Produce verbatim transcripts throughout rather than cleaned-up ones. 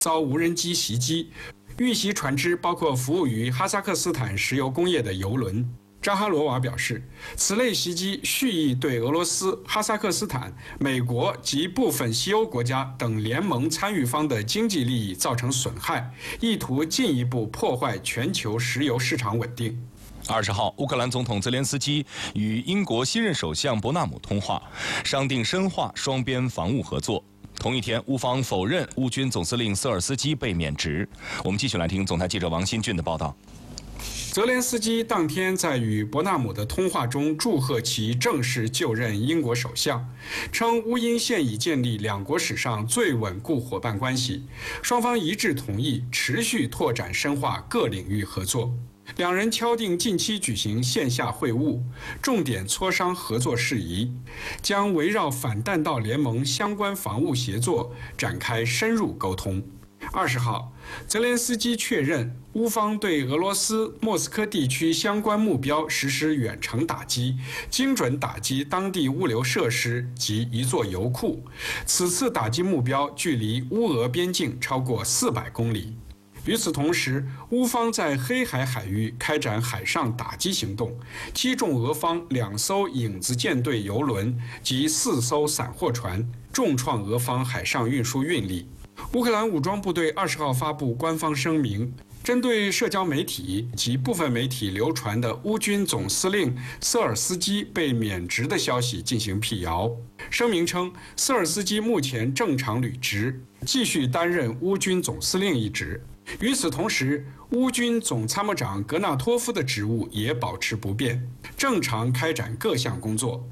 遭无人机袭击，遇袭船只包括服务于哈萨克斯坦石油工业的油轮。扎哈罗娃表示，此类袭击蓄意对俄罗斯、哈萨克斯坦、美国及部分西欧国家等联盟参与方的经济利益造成损害，意图进一步破坏全球石油市场稳定。 二十号，乌克兰总统泽连斯基与英国新任首相伯纳姆通话，商定深化双边防务合作。同一天，乌方否认乌军总司令瑟尔斯基被免职。我们继续来听总台记者王新俊的报道。 泽连斯基当天在与伯纳姆的通话中祝贺其正式就任英国首相，称乌英现已建立两国史上最稳固伙伴关系，双方一致同意持续拓展深化各领域合作。两人敲定近期举行线下会晤，重点磋商合作事宜，将围绕反弹道联盟相关防务协作展开深入沟通。二十号，泽连斯基确认乌方对俄罗斯莫斯科地区相关目标实施远程打击，精准打击当地物流设施及一座油库。此次打击目标距离乌俄边境超过四百公里。与此同时，乌方在黑海海域开展海上打击行动，击中俄方两艘影子舰队油轮及四艘散货船，重创俄方海上运输运力。乌克兰武装部队二十号发布官方声明，针对社交媒体及部分媒体流传的乌军总司令瑟尔斯基被免职的消息进行辟谣。声明称，瑟尔斯基目前正常履职，继续担任乌军总司令一职。与此同时，乌军总参谋长格纳托夫的职务也保持不变，正常开展各项工作。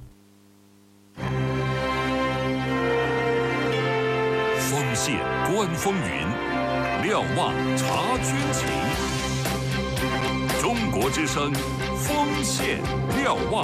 锋线观风云，瞭望察军情。中国之声，锋线瞭望。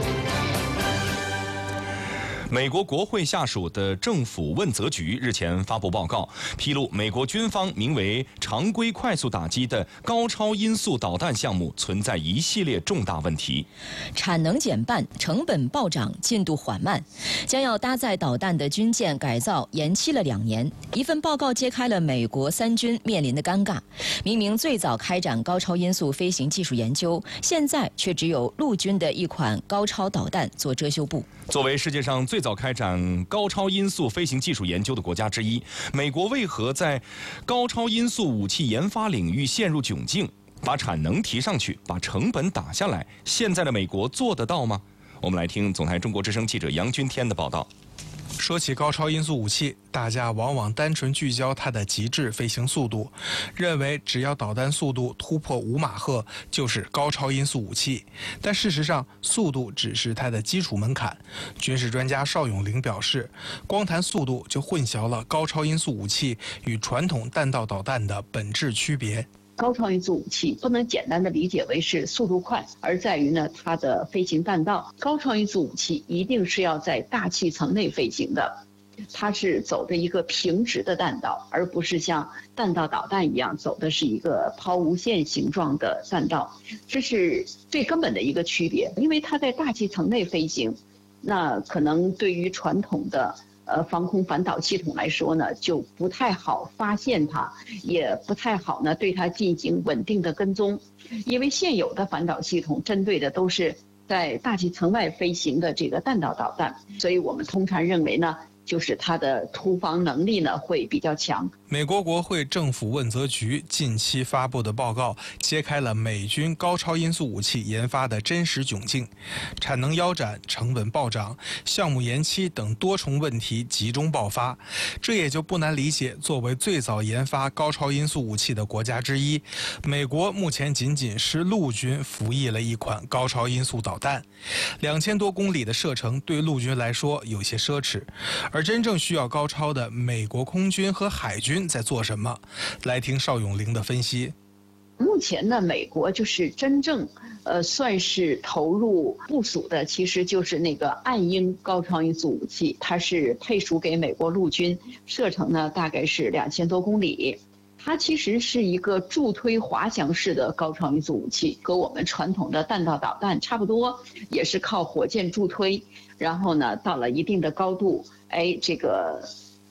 美国国会下属的政府问责局日前发布报告，披露美国军方名为“常规快速打击”的高超音速导弹项目存在一系列重大问题， 产能减半、成本暴涨、进度缓慢，将要搭载导弹的军舰改造延期了两年。一份报告揭开了美国三军面临的尴尬：明明最早开展高超音速飞行技术研究，现在却只有陆军的一款高超导弹做遮羞布。 作为世界上最早开展高超音速飞行技术研究的国家之一，美国为何在高超音速武器研发领域陷入窘境？把产能提上去，把成本打下来，现在的美国做得到吗？我们来听总台中国之声记者杨军天的报道。 说起高超音速武器，大家往往单纯聚焦它的极致飞行速度，认为只要导弹速度突破五马赫就是高超音速武器。但事实上，速度只是它的基础门槛。军事专家邵永龄表示，光谈速度就混淆了高超音速武器与传统弹道导弹的本质区别。 高超音速武器不能简单的理解为是速度快，而在于呢它的飞行弹道。高超音速武器一定是要在大气层内飞行的，它是走的一个平直的弹道，而不是像弹道导弹一样走的是一个抛物线形状的弹道，这是最根本的一个区别。因为它在大气层内飞行，那可能对于传统的呃，防空反导系统来说呢，就不太好发现它，也不太好呢对它进行稳定的跟踪，因为现有的反导系统针对的都是在大气层外飞行的这个弹道导弹，所以我们通常认为呢，就是它的突防能力呢会比较强。 美国国会政府问责局近期发布的报告揭开了美军高超音速武器研发的真实窘境，产能腰斩、成本暴涨、项目延期等多重问题集中爆发。这也就不难理解，作为最早研发高超音速武器的国家之一，美国目前仅仅是陆军服役了一款高超音速导弹，两千多公里的射程对陆军来说有些奢侈，而真正需要高超的美国空军和海军在做什么？来听邵永龄的分析。 目前呢，美国就是真正呃算是投入部署的，其实就是那个暗鹰高超音速武器，它是配属给美国陆军，射程呢大概是两千多公里。它其实是一个助推滑翔式的高超音速武器，和我们传统的弹道导弹差不多，也是靠火箭助推，然后呢到了一定的高度，哎，这个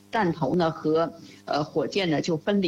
弹头呢和呃火箭呢就分离。